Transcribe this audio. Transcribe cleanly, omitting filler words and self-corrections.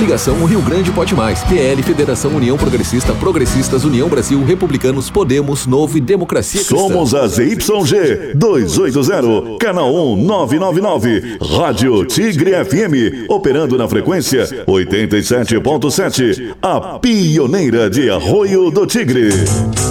Coligação Rio Grande Pode Mais, PL, Federação União Progressista, Progressistas, União Brasil, Republicanos, Podemos, Novo e Democracia Cristã. Somos a ZYG 280, canal 1999, Rádio Tigre FM, operando na frequência 87.7, a pioneira de Arroio do Tigre.